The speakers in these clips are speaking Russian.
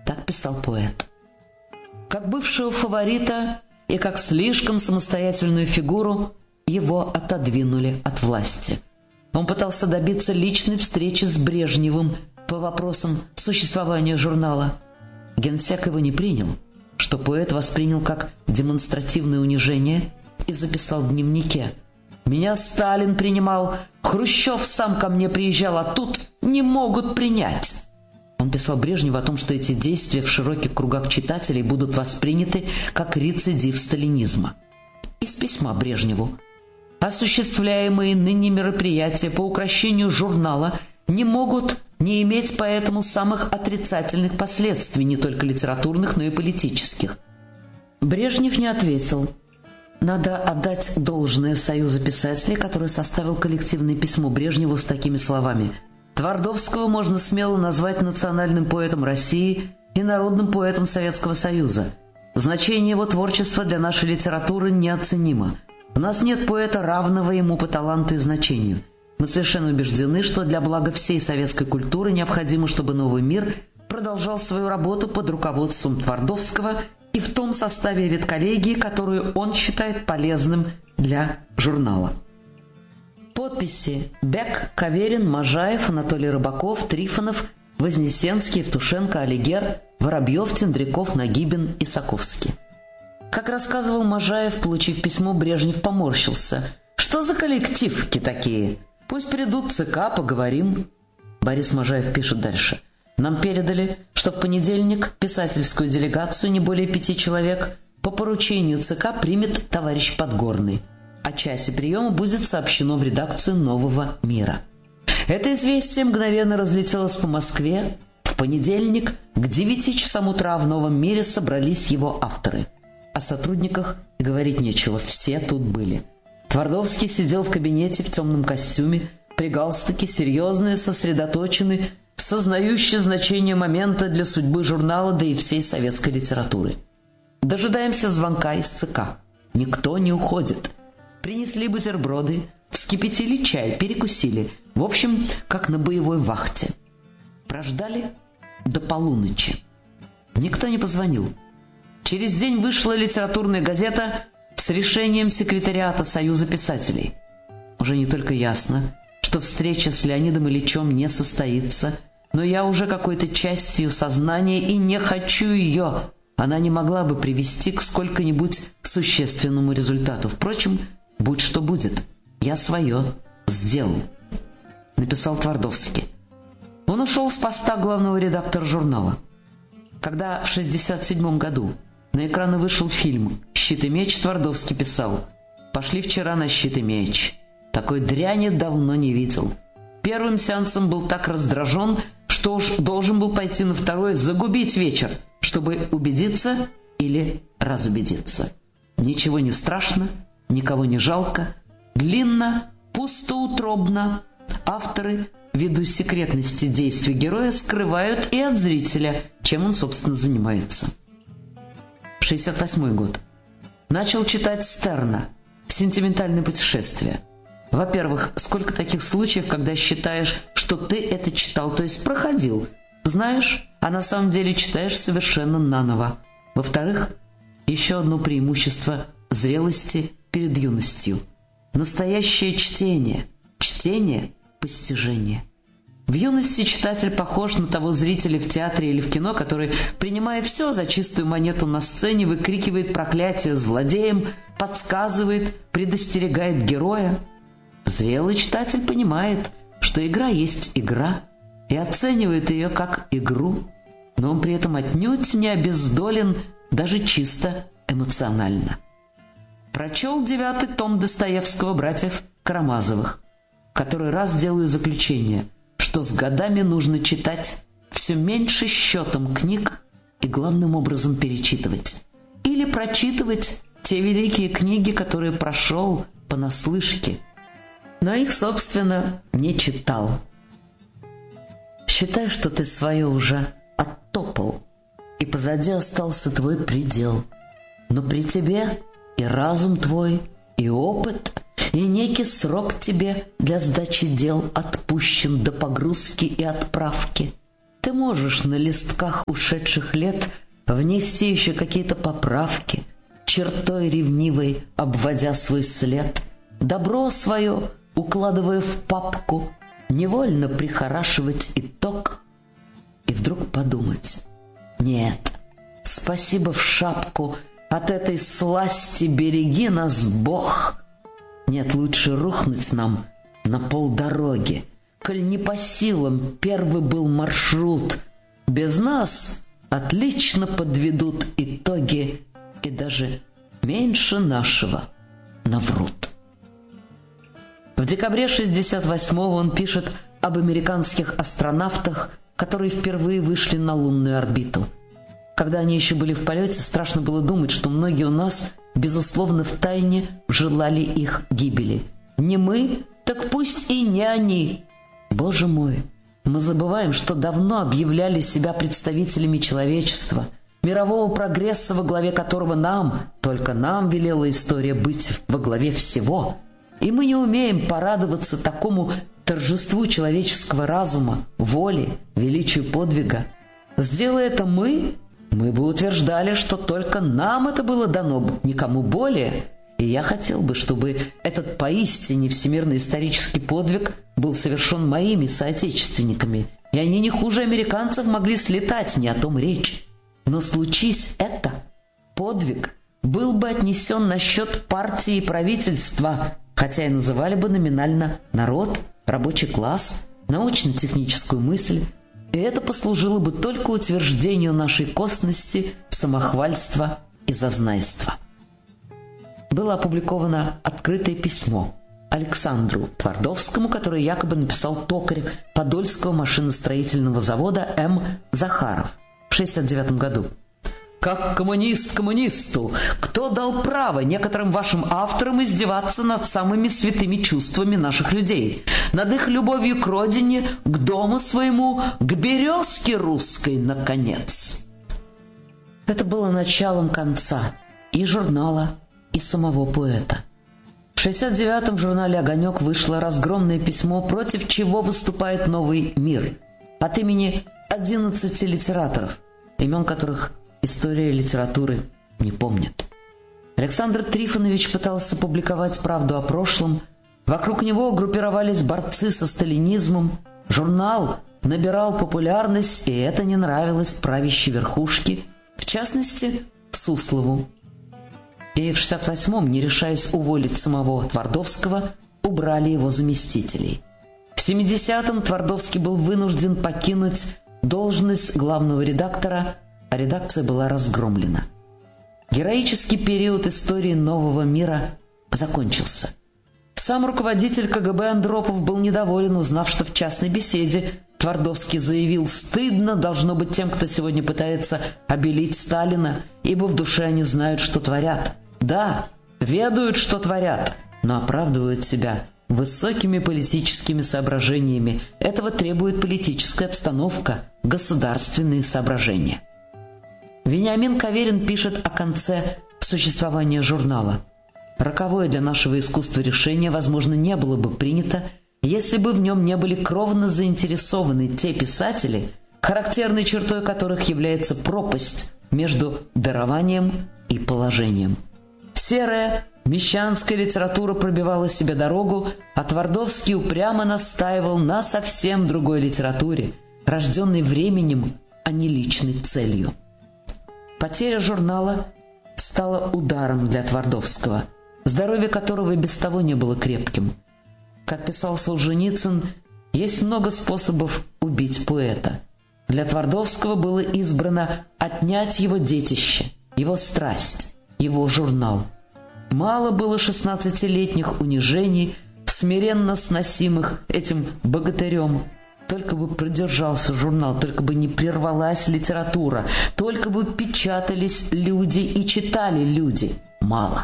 Так писал поэт. Как бывшего фаворита и как слишком самостоятельную фигуру его отодвинули от власти. Он пытался добиться личной встречи с Брежневым по вопросам существования журнала. Генсек его не принял, что поэт воспринял как демонстративное унижение и записал в дневнике: «Меня Сталин принимал, Хрущев сам ко мне приезжал, а тут не могут принять». Он писал Брежневу о том, что эти действия в широких кругах читателей будут восприняты как рецидив сталинизма. Из письма Брежневу: «Осуществляемые ныне мероприятия по укрощению журнала не могут не иметь поэтому самых отрицательных последствий, не только литературных, но и политических». Брежнев не ответил. Надо отдать должное Союзу писателей, который составил коллективное письмо Брежневу с такими словами: «Твардовского можно смело назвать национальным поэтом России и народным поэтом Советского Союза. Значение его творчества для нашей литературы неоценимо. У нас нет поэта, равного ему по таланту и значению. Мы совершенно убеждены, что для блага всей советской культуры необходимо, чтобы новый мир продолжал свою работу под руководством Твардовского и в том составе редколлегии, которую он считает полезным для журнала». Подписи: Бек, Каверин, Можаев, Анатолий Рыбаков, Трифонов, Вознесенский, Евтушенко, Алигер, Воробьев, Тендряков, Нагибин и Саковский. Как рассказывал Можаев, получив письмо, Брежнев поморщился. «Что за коллективки такие? Пусть придут ЦК, поговорим». Борис Можаев пишет дальше. «Нам передали, что в понедельник писательскую делегацию, не более 5 человек, по поручению ЦК примет товарищ Подгорный. О часе приема будет сообщено в редакцию «Нового мира». Это известие мгновенно разлетелось по Москве. В понедельник к 9 часам утра в «Новом мире» собрались его авторы. О сотрудниках и говорить нечего, все тут были. Твардовский сидел в кабинете в темном костюме, при галстуке, серьезный, сосредоточенный, сознающий значение момента для судьбы журнала, да и всей советской литературы. Дожидаемся звонка из ЦК. Никто не уходит. Принесли бутерброды, вскипятили чай, перекусили. В общем, как на боевой вахте. Прождали до полуночи. Никто не позвонил. Через день вышла литературная газета с решением секретариата Союза писателей. Уже не только ясно, что встреча с Леонидом Ильичем не состоится, но я уже какой-то частью сознания и не хочу ее. Она не могла бы привести к сколько-нибудь существенному результату. Впрочем, будь что будет, я свое сделал», написал Твардовский. Он ушел с поста главного редактора журнала. Когда в 1967 году на экраны вышел фильм «Щит и меч», Твардовский писал: «Пошли вчера на щит и меч. Такой дряни давно не видел. Первым сеансом был так раздражен, что уж должен был пойти на второй, загубить вечер, чтобы убедиться или разубедиться. Ничего не страшно, никого не жалко, длинно, пустоутробно. Авторы, ввиду секретности действий героя, скрывают и от зрителя, чем он, собственно, занимается». 1968 год. Начал читать Стерна «Сентиментальное путешествие». Во-первых, сколько таких случаев, когда считаешь, что ты это читал, то есть проходил, знаешь, а на самом деле читаешь совершенно наново. Во-вторых, еще одно преимущество зрелости перед юностью. Настоящее чтение. Чтение – постижение. В юности читатель похож на того зрителя в театре или в кино, который, принимая все за чистую монету на сцене, выкрикивает проклятие злодеям, подсказывает, предостерегает героя. Зрелый читатель понимает, что игра есть игра, и оценивает ее как игру, но он при этом отнюдь не обездолен даже чисто эмоционально. Прочел 9-й том Достоевского братьев Карамазовых. Который раз делаю заключение, что с годами нужно читать все меньше счетом книг и главным образом перечитывать. Или прочитывать те великие книги, которые прошел понаслышке, но их, собственно, не читал. Считай, что ты свое уже оттопал, и позади остался твой предел. Но при тебе и разум твой, и опыт, и некий срок тебе для сдачи дел отпущен до погрузки и отправки. Ты можешь на листках ушедших лет внести еще какие-то поправки, чертой ревнивой обводя свой след, добро свое укладывая в папку, невольно прихорашивать итог и вдруг подумать: нет, спасибо в шапку, от этой сласти береги нас, Бог. Нет, лучше рухнуть нам на полдороги, коль не по силам первый был маршрут. Без нас отлично подведут итоги и даже меньше нашего наврут. В декабре 1968-го он пишет об американских астронавтах, которые впервые вышли на лунную орбиту. Когда они еще были в полете, страшно было думать, что многие у нас, безусловно, втайне желали их гибели. Не мы, так пусть и не они. Боже мой, мы забываем, что давно объявляли себя представителями человечества, мирового прогресса, во главе которого нам, только нам велела история быть во главе всего. И мы не умеем порадоваться такому торжеству человеческого разума, воли, величию подвига. Сделая это мы бы утверждали, что только нам это было дано, никому более. И я хотел бы, чтобы этот поистине всемирный исторический подвиг был совершен моими соотечественниками, и они не хуже американцев могли слетать, не о том речь. Но случись это, подвиг был бы отнесен на счет партии и правительства, хотя и называли бы номинально народ, рабочий класс, научно-техническую мысль, и это послужило бы только утверждению нашей косности, самохвальства и зазнайства. Было опубликовано открытое письмо Александру Твардовскому, которое якобы написал токарь Подольского машиностроительного завода М. Захаров в 1969 году. «Как коммунист коммунисту, кто дал право некоторым вашим авторам издеваться над самыми святыми чувствами наших людей, над их любовью к родине, к дому своему, к березке русской, наконец?» Это было началом конца и журнала, и самого поэта. В 1969-м в журнале «Огонек» вышло разгромное письмо, против чего выступает «Новый мир» от имени 11 литераторов, имен которых история литературы не помнит. Александр Трифонович пытался публиковать правду о прошлом. Вокруг него группировались борцы со сталинизмом. Журнал набирал популярность, и это не нравилось правящей верхушке, в частности, Суслову. И в 1968-м, не решаясь уволить самого Твардовского, убрали его заместителей. В 1970-м Твардовский был вынужден покинуть должность главного редактора, а редакция была разгромлена. Героический период истории нового мира закончился. Сам руководитель КГБ Андропов был недоволен, узнав, что в частной беседе Твардовский заявил: «Стыдно должно быть тем, кто сегодня пытается обелить Сталина, ибо в душе они знают, что творят. Да, ведают, что творят, но оправдывают себя высокими политическими соображениями. Этого требует политическая обстановка, государственные соображения». Вениамин Каверин пишет о конце существования журнала. «Роковое для нашего искусства решение, возможно, не было бы принято, если бы в нем не были кровно заинтересованы те писатели, характерной чертой которых является пропасть между дарованием и положением. Серая мещанская литература пробивала себе дорогу, а Твардовский упрямо настаивал на совсем другой литературе, рожденной временем, а не личной целью. Потеря журнала стала ударом для Твардовского, здоровье которого и без того не было крепким. Как писал Солженицын, есть много способов убить поэта. Для Твардовского было избрано отнять его детище, его страсть, его журнал. Мало было 16-летних унижений, смиренно сносимых этим богатырем. Только бы продержался журнал, только бы не прервалась литература, только бы печатались люди и читали люди. Мало.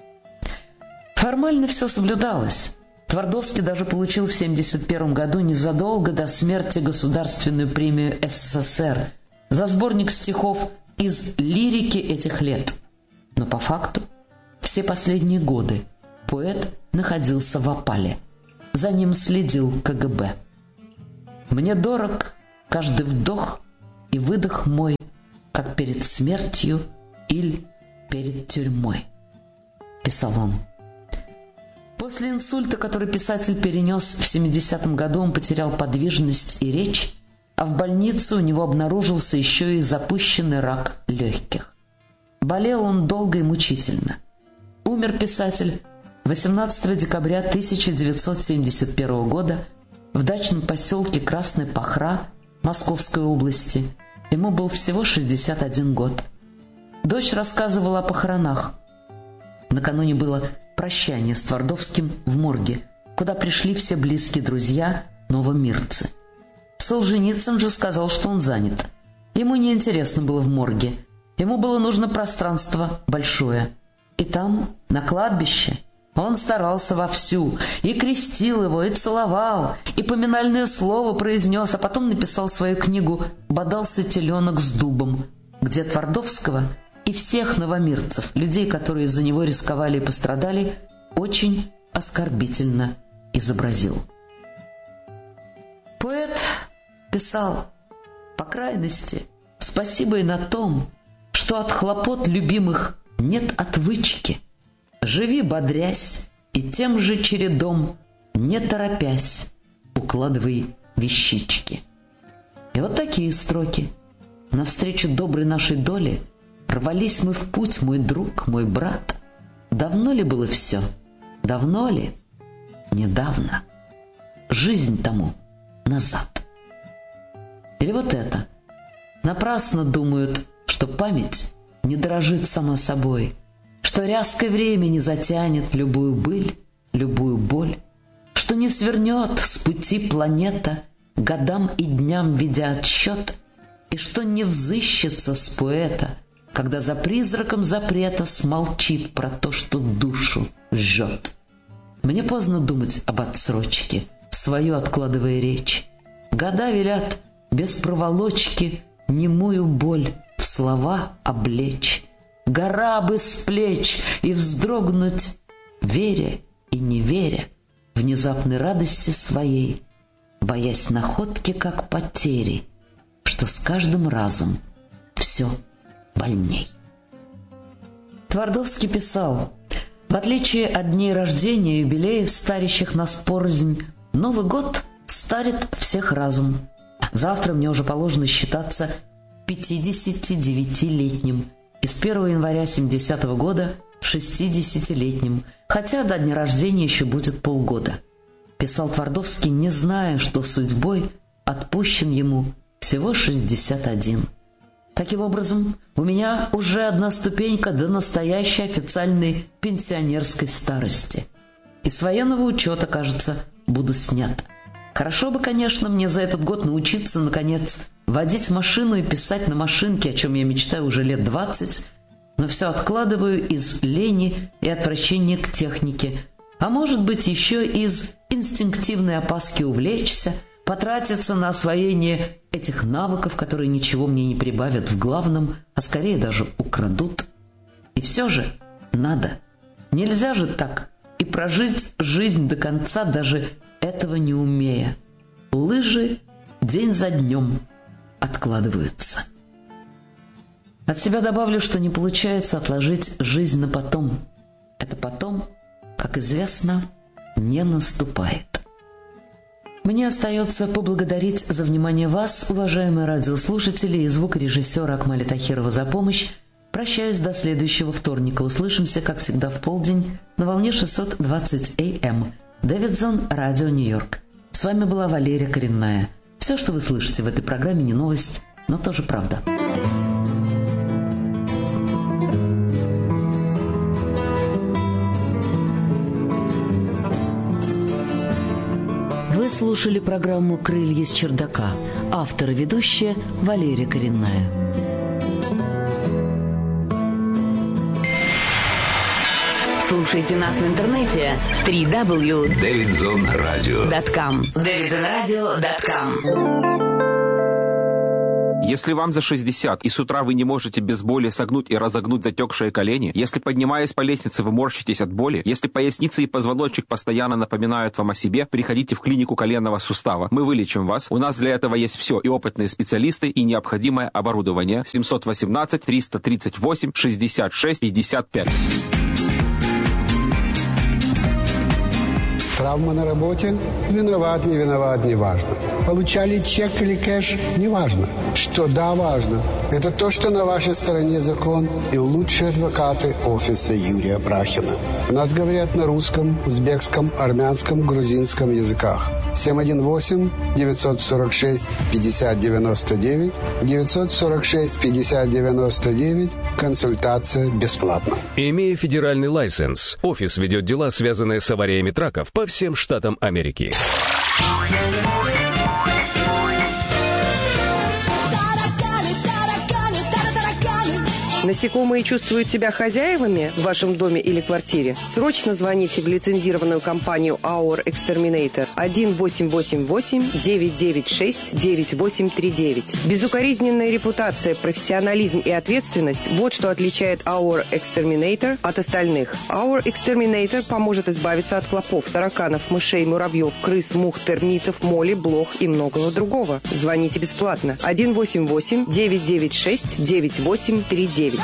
Формально все соблюдалось. Твардовский даже получил в 1971 году, незадолго до смерти, Государственную премию СССР за сборник стихов из лирики этих лет. Но по факту все последние годы поэт находился в опале. За ним следил КГБ. Мне дорог каждый вдох и выдох мой, как перед смертью или перед тюрьмой», — писал он. После инсульта, который писатель перенес в 70-м году, он потерял подвижность и речь, а в больнице у него обнаружился еще и запущенный рак легких. Болел он долго и мучительно. Умер писатель 18 декабря 1971 года в дачном поселке Красная Пахра Московской области. Ему был всего 61 год. Дочь рассказывала о похоронах. Накануне было прощание с Твардовским в морге, куда пришли все близкие друзья, новомирцы. Солженицын же сказал, что он занят. Ему неинтересно было в морге. Ему было нужно пространство большое. И там, на кладбище, он старался вовсю, и крестил его, и целовал, и поминальное слово произнес, а потом написал свою книгу «Бодался теленок с дубом», где Твардовского и всех новомирцев, людей, которые из-за него рисковали и пострадали, очень оскорбительно изобразил. Поэт писал: «По крайности, спасибо и на том, что от хлопот любимых нет отвычки. Живи, бодрясь, и тем же чередом, не торопясь, укладывай вещички». И вот такие строки. Навстречу доброй нашей доле рвались мы в путь, мой друг, мой брат. Давно ли было все? Давно ли? Недавно. Жизнь тому назад. Или вот это. Напрасно думают, что память не дорожит сама собой, что ряской времени затянет любую быль, любую боль, что не свернет с пути планета, годам и дням ведя отсчет, и что не взыщется с поэта, когда за призраком запрета смолчит про то, что душу жжет. Мне поздно думать об отсрочке, свою откладывая речь. Года велят без проволочки немую боль в слова облечь. Гора бы с плеч и вздрогнуть, веря и не веря, внезапной радости своей, боясь находки, как потери, что с каждым разом все больней. Твардовский писал: «В отличие от дней рождения и юбилеев, старящих нас порознь, Новый год старит всех разом. Завтра мне уже положено считаться 59-летним, и с 1 января 70-го года 60-летним, хотя до дня рождения еще будет полгода», писал Твардовский, не зная, что судьбой отпущен ему всего 61. Таким образом, у меня уже одна ступенька до настоящей официальной пенсионерской старости. И с военного учета, кажется, буду снят. Хорошо бы, конечно, мне за этот год научиться, наконец, водить машину и писать на машинке, о чем я мечтаю уже лет 20, но все откладываю из лени и отвращения к технике, а может быть еще из инстинктивной опаски увлечься, потратиться на освоение этих навыков, которые ничего мне не прибавят в главном, а скорее даже украдут. И все же надо. Нельзя же так и прожить жизнь до конца, даже этого не умея. Лыжи день за днем откладываются. От себя добавлю, что не получается отложить жизнь на потом. Это потом, как известно, не наступает. Мне остается поблагодарить за внимание вас, уважаемые радиослушатели, и звукорежиссера Акмаля Тахирова за помощь. Прощаюсь до следующего вторника. Услышимся, как всегда, в полдень на волне 620 АМ. Дэвидсон, Радио Нью-Йорк. С вами была Валерия Коренная. Все, что вы слышите в этой программе, не новость, но тоже правда. Вы слушали программу «Крылья с чердака». Автор и ведущая Валерия Коренная. Слушайте нас в интернете www.davidzonradio.com. davidzonradio.com. Если вам за 60 и с утра вы не можете без боли согнуть и разогнуть затекшие колени, если, поднимаясь по лестнице, вы морщитесь от боли, если поясница и позвоночник постоянно напоминают вам о себе, приходите в клинику коленного сустава. Мы вылечим вас. У нас для этого есть все, и опытные специалисты, и необходимое оборудование. 718-338-66-55. Травма на работе? Виноват, не виноват, не важно. Получали чек или кэш? Не важно. Что да, важно. Это то, что на вашей стороне закон и лучшие адвокаты офиса Юрия Брахина. У нас говорят на русском, узбекском, армянском, грузинском языках. 718-946-5099, 946-5099, консультация бесплатна. Имея федеральный лайсенс, офис ведет дела, связанные с авариями траков по всем штатам Америки. Насекомые чувствуют себя хозяевами в вашем доме или квартире? Срочно звоните в лицензированную компанию Our Exterminator 1-888-996-9839. Безукоризненная репутация, профессионализм и ответственность – вот что отличает Our Exterminator от остальных. Our Exterminator поможет избавиться от клопов, тараканов, мышей, муравьев, крыс, мух, термитов, моли, блох и многого другого. Звоните бесплатно 1-888-996-9839.